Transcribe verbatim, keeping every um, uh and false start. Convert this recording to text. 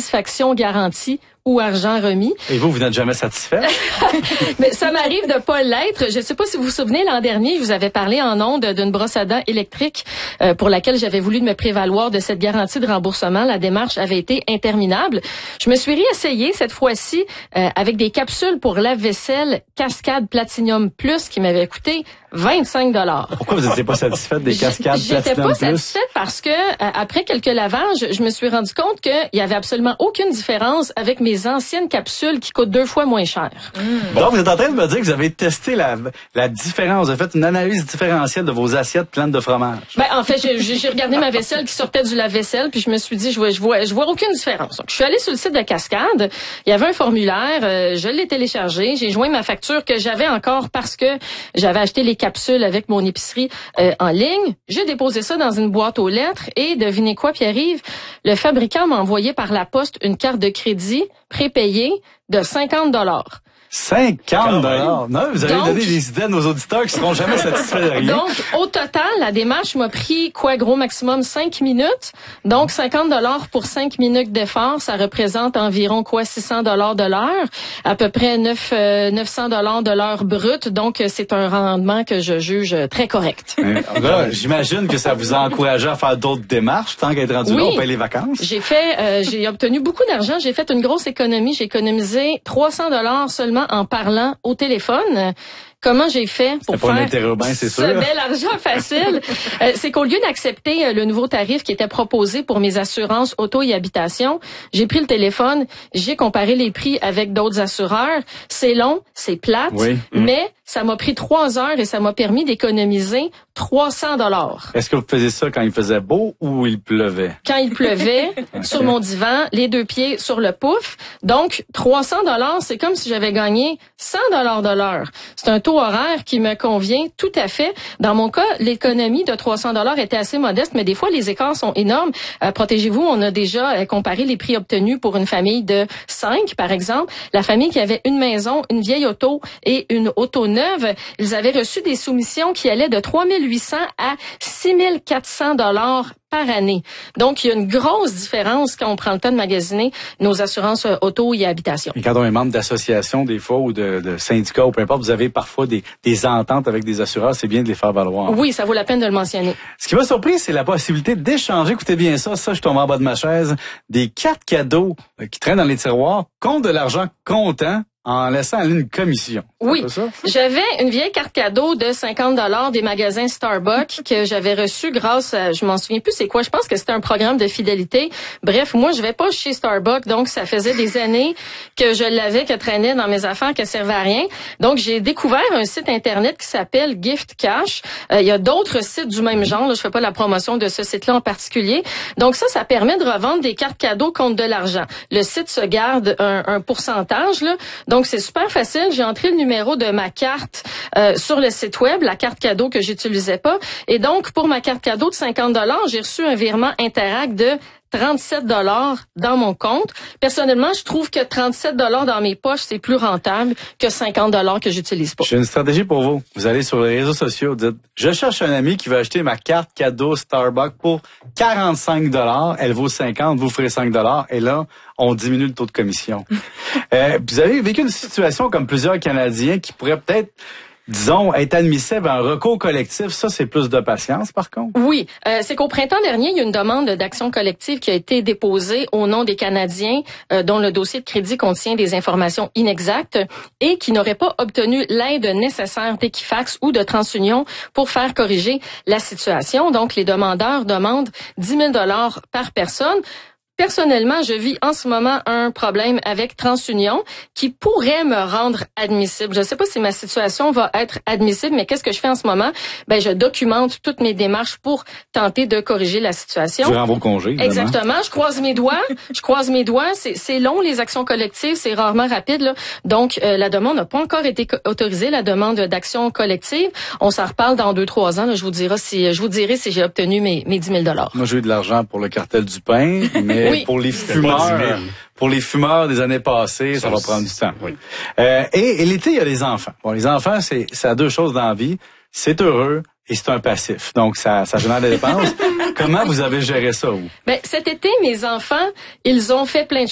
satisfaction garantie ou argent remis. Et vous, vous n'êtes jamais satisfait? Mais ça m'arrive de pas l'être. Je ne sais pas si vous vous souvenez, l'an dernier, je vous avais parlé en ondes d'une brosse à dents électrique euh, pour laquelle j'avais voulu me prévaloir de cette garantie de remboursement. La démarche avait été interminable. Je me suis réessayée cette fois-ci euh, avec des capsules pour lave-vaisselle Cascade Platinum Plus qui m'avaient coûté vingt-cinq dollars. Pourquoi vous n'étiez pas satisfaite des Cascades Platinum Plus? J'étais pas satisfaite parce que euh, après quelques lavages, je me suis rendu compte qu'il y avait absolument aucune différence avec mes anciennes capsules qui coûtent deux fois moins cher. Mmh. Donc, vous êtes en train de me dire que vous avez testé la, la différence. Vous avez fait une analyse différentielle de vos assiettes pleines de fromage. Ben, en fait, j'ai, j'ai regardé ma vaisselle qui sortait du lave-vaisselle, puis je me suis dit, je vois, je vois, je vois aucune différence. Donc, je suis allée sur le site de Cascade. Il y avait un formulaire. Euh, je l'ai téléchargé. J'ai joint ma facture que j'avais encore parce que j'avais acheté les capsules avec mon épicerie euh, en ligne. J'ai déposé ça dans une boîte aux lettres et devinez quoi, Pierre-Yves? Le fabricant m'a envoyé par la poste une carte de crédit prépayée de cinquante dollars. cinquante dollars. Non, vous avez donc, donné des idées à nos auditeurs qui seront jamais satisfaits de rien. Donc, au total, la démarche m'a pris, quoi, gros maximum cinq minutes. Donc, cinquante dollars pour cinq minutes d'effort, ça représente environ, quoi, six cents dollars de l'heure. À peu près neuf, euh, neuf cents dollars de l'heure brute. Donc, c'est un rendement que je juge très correct. Là, j'imagine que ça vous a encouragé à faire d'autres démarches. Tant qu'à être rendu oui, là, on paye les vacances. J'ai fait, euh, j'ai obtenu beaucoup d'argent. J'ai fait une grosse économie. J'ai économisé trois cents dollars seulement en parlant au téléphone. Comment j'ai fait pour pas faire c'est ce bel argent facile? euh, c'est qu'au lieu d'accepter euh, le nouveau tarif qui était proposé pour mes assurances auto et habitation, j'ai pris le téléphone, j'ai comparé les prix avec d'autres assureurs. C'est long, c'est plate, oui. mais ça m'a pris trois heures et ça m'a permis d'économiser trois cents dollars. Est-ce que vous faisiez ça quand il faisait beau ou il pleuvait? Quand il pleuvait, okay. Sur mon divan, les deux pieds sur le pouf. Donc, trois cents dollars, c'est comme si j'avais gagné cent dollars de l'heure. C'est un taux horaire qui me convient tout à fait. Dans mon cas, l'économie de trois cents dollars était assez modeste, mais des fois, les écarts sont énormes. Euh, protégez-vous, on a déjà euh, comparé les prix obtenus pour une famille de cinq, par exemple. La famille qui avait une maison, une vieille auto et une auto neuve, ils avaient reçu des soumissions qui allaient de trois mille huit cents à six mille quatre cents dollars par année. Donc, il y a une grosse différence quand on prend le temps de magasiner nos assurances auto et habitation. Et quand on est membre d'associations, des fois, ou de, de syndicats, ou peu importe, vous avez parfois des, des ententes avec des assureurs, c'est bien de les faire valoir. Oui, ça vaut la peine de le mentionner. Ce qui m'a surpris, c'est la possibilité d'échanger, écoutez bien ça, ça, je tombe en bas de ma chaise, des cartes cadeaux qui traînent dans les tiroirs contre de l'argent comptant en laissant aller une commission. Oui, j'avais une vieille carte cadeau de cinquante dollars des magasins Starbucks que j'avais reçue grâce à, je m'en souviens plus c'est quoi, je pense que c'était un programme de fidélité. Bref, moi je vais pas chez Starbucks, donc ça faisait des années que je l'avais, que traînait dans mes affaires, que servait à rien. Donc j'ai découvert un site internet qui s'appelle Gift Cash. Euh, il y a d'autres sites du même genre, là, je fais pas la promotion de ce site-là en particulier. Donc ça, ça permet de revendre des cartes cadeaux contre de l'argent. Le site se garde un, un pourcentage, là. Donc, c'est super facile. J'ai entré le numéro de ma carte euh, sur le site web, la carte cadeau que j'utilisais pas. Et donc, pour ma carte cadeau de cinquante dollars, j'ai reçu un virement Interac de trente-sept dollars dans mon compte. Personnellement, je trouve que trente-sept dollars dans mes poches, c'est plus rentable que cinquante dollars que j'utilise pas. J'ai une stratégie pour vous. Vous allez sur les réseaux sociaux, dites, je cherche un ami qui veut acheter ma carte cadeau Starbucks pour quarante-cinq dollars. Elle vaut cinquante, vous ferez cinq dollars. Et là, on diminue le taux de commission. euh, vous avez vécu une situation comme plusieurs Canadiens qui pourraient peut-être, disons, être admissible à un recours collectif. Ça, c'est plus de patience, par contre. Oui. Euh, c'est qu'au printemps dernier, il y a une demande d'action collective qui a été déposée au nom des Canadiens euh, dont le dossier de crédit contient des informations inexactes et qui n'auraient pas obtenu l'aide nécessaire d'Equifax ou de TransUnion pour faire corriger la situation. Donc, les demandeurs demandent dix mille dollars par personne. Personnellement, je vis en ce moment un problème avec TransUnion qui pourrait me rendre admissible. Je ne sais pas si ma situation va être admissible, mais qu'est-ce que je fais en ce moment? Ben, je documente toutes mes démarches pour tenter de corriger la situation. Durant vos congés, évidemment. Exactement. Je croise mes doigts. Je croise mes doigts. C'est, c'est long, les actions collectives. C'est rarement rapide, là. Donc, euh, la demande n'a pas encore été autorisée, la demande d'action collective. On s'en reparle dans deux, trois ans. Là, je vous dirai si, je vous dirai si j'ai obtenu mes, mes dix mille dollars. Moi, j'ai eu de l'argent pour le cartel du pain, mais oui. Pour les fumeurs, pour les fumeurs des années passées, ça, ça va prendre du temps. Oui. Euh, et, et l'été, il y a les enfants. Bon, les enfants, c'est, ça a deux choses dans la vie. C'est heureux et c'est un passif. Donc, ça, ça génère des dépenses. Comment vous avez géré ça, vous? Ben, cet été, mes enfants, ils ont fait plein de